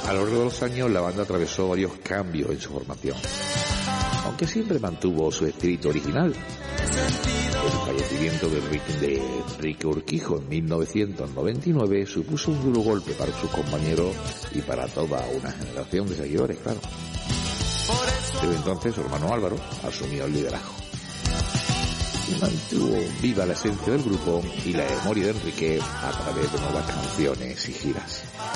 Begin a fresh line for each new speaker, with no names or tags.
A lo largo de los años la banda atravesó varios cambios en su formación, aunque siempre mantuvo su espíritu original. El fallecimiento de Enrique Urquijo en 1999 supuso un duro golpe para sus compañeros y para toda una generación de seguidores, claro. Desde entonces su hermano Álvaro asumió el liderazgo y mantuvo viva la esencia del grupo y la memoria de Enrique a través de nuevas canciones y giras.